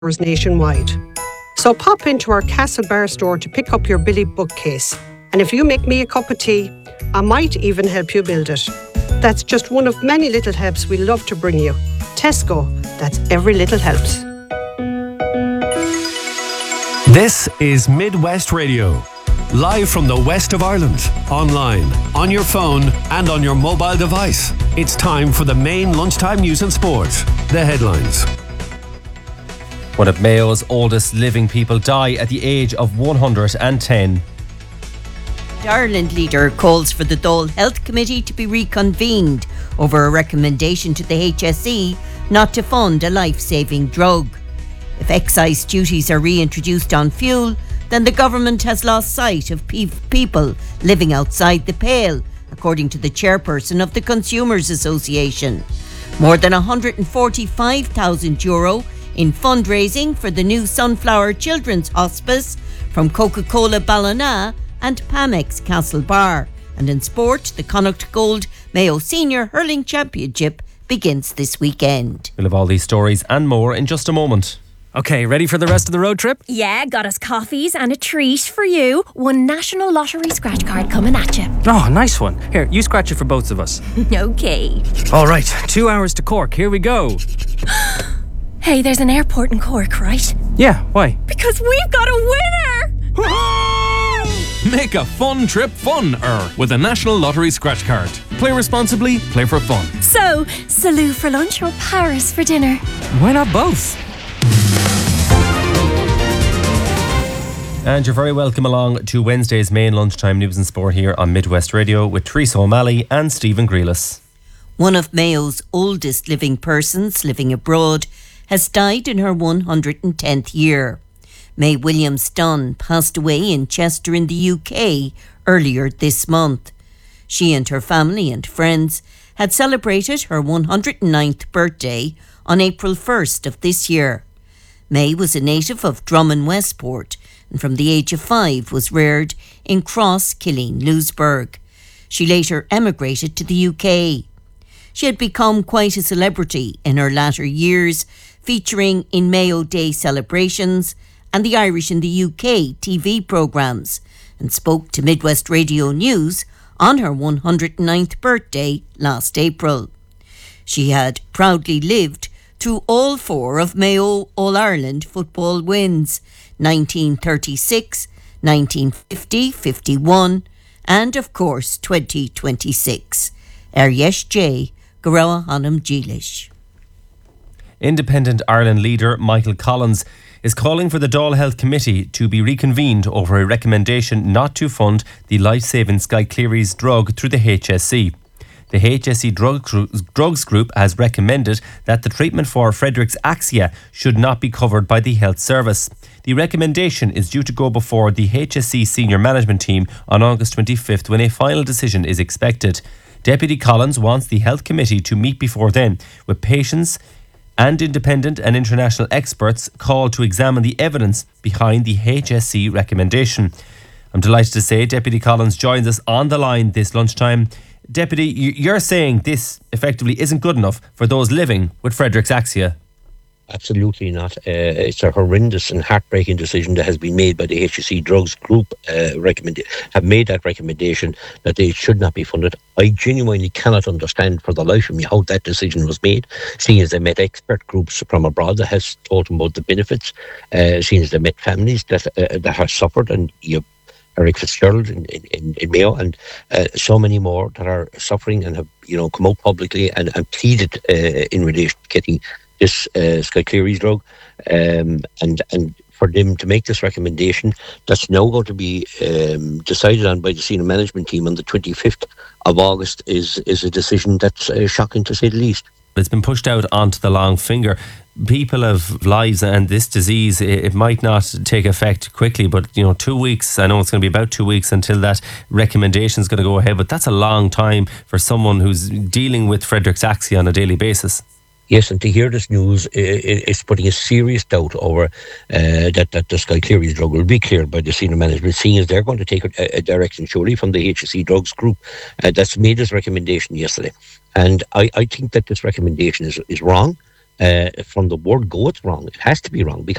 stores nationwide. So pop into our Castlebar store to pick up your Billy bookcase. And if you make me a cup of tea, I might even help you build it. That's just one of many little helps we love to bring you. Tesco, that's every little helps. This is Midwest Radio. Live from the west of Ireland, online, on your phone and on your mobile device. It's time for the main lunchtime news and sport. The headlines. One of Mayo's oldest living people die at the age of 110. The Ireland leader calls for the Dáil Health Committee to be reconvened over a recommendation to the HSE not to fund a life-saving drug. If excise duties are reintroduced on fuel, then the government has lost sight of people living outside the pale, according to the chairperson of the Consumers Association. More than €145,000 in fundraising for the new Sunflower Children's Hospice from Coca-Cola Ballina and Pamex Castlebar. And in sport, the Connacht Gold Mayo Senior Hurling Championship begins this weekend. We'll have all these stories and more in just a moment. Okay, ready for the rest of the road trip? Yeah, got us coffees and a treat for you. One National Lottery scratch card coming at you. Oh, nice one. Here, you scratch it for both of us. Okay. All right, 2 hours to Cork. Here we go. Hey, there's an airport in Cork, right? Yeah, why? Because we've got a winner! Make a fun trip funner with a National Lottery scratch card. Play responsibly, play for fun. So, Salou for lunch or Paris for dinner? Why not both? And you're very welcome along to Wednesday's main lunchtime news and sport here on Midwest Radio with Teresa O'Malley and Stephen Grealis. One of Mayo's oldest living persons living abroad has died in her 110th year. May Williams Dunn passed away in Chester in the UK earlier this month. She and her family and friends had celebrated her 109th birthday on April 1st of this year. May was a native of Drummond Westport and from the age of 5 was reared in Cross, Killeen, Louisburg. She later emigrated to the UK. She had become quite a celebrity in her latter years, featuring in Mayo Day celebrations and the Irish in the UK TV programmes, and spoke to Midwest Radio News on her 109th birthday last April. She had proudly lived through all 4 of Mayo All-Ireland football wins, 1936, 1950, 51 and of course 2026. Yesh J. Garawa Hanam Jeelish. Independent Ireland leader Michael Collins is calling for the Dáil Health Committee to be reconvened over a recommendation not to fund the life-saving Skyclerys drug through the HSE. The HSE Drugs Group has recommended that the treatment for Friedreich's ataxia should not be covered by the health service. The recommendation is due to go before the HSE senior management team on August 25th when a final decision is expected. Deputy Collins wants the health committee to meet before then with patients and independent and international experts called to examine the evidence behind the HSE recommendation. I'm delighted to say Deputy Collins joins us on the line this lunchtime. Deputy, you're saying this effectively isn't good enough for those living with Friedreich's ataxia? Absolutely not. It's a horrendous and heartbreaking decision that has been made by the HSE Drugs Group. Have made that recommendation that they should not be funded. I genuinely cannot understand for the life of me how that decision was made, seeing as they met expert groups from abroad that has told them about the benefits, seeing as they met families that have suffered, and Eric Fitzgerald in Mayo, and so many more that are suffering and have come out publicly and pleaded in relation to getting this Skyclerys drug, and for them to make this recommendation that's now going to be decided on by the senior management team on the 25th of August is a decision that's shocking to say the least. It's been pushed out onto the long finger. People have lives, and this disease, it might not take effect quickly, but 2 weeks, I know it's going to be about 2 weeks until that recommendation is going to go ahead, but that's a long time for someone who's dealing with Friedreich's ataxia on a daily basis. Yes, and to hear this news, it's putting a serious doubt over that the Skyclerys drug will be cleared by the senior management, seeing as they're going to take a direction surely from the HSE Drugs Group that's made this recommendation yesterday. And I think that this recommendation is wrong. from the word go, it's wrong. It has to be wrong because